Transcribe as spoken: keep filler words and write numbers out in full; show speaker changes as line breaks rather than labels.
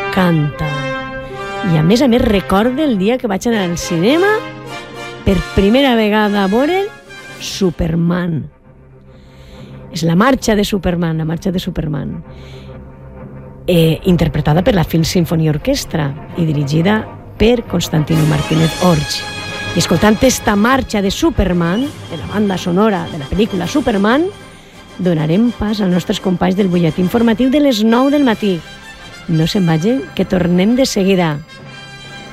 m'encanta. I a més a més recorde el dia que vaig anar al cinema per primera vegada a veure Superman. És la marxa de Superman, la marxa de Superman, eh, interpretada per la Film Symphony Orchestra i dirigida per Constantino Martínez Orch. I escoltant esta marxa de Superman, de la banda sonora de la pel·lícula Superman, donarem pas als nostres companys del butlletí informatiu de les nou del matí. No se'n vagin, que tornem de seguida.